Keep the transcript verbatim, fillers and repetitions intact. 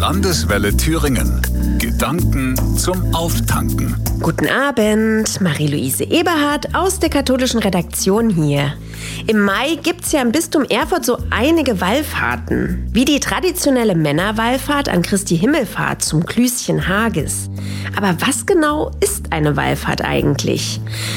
Landeswelle Thüringen. Gedanken zum Auftanken. Guten Abend, Marie-Louise Eberhardt aus der katholischen Redaktion hier. Im Mai gibt's ja im Bistum Erfurt so einige Wallfahrten, wie die traditionelle Männerwallfahrt an Christi Himmelfahrt zum Klüschen Hages. Aber was genau ist eine Wallfahrt eigentlich?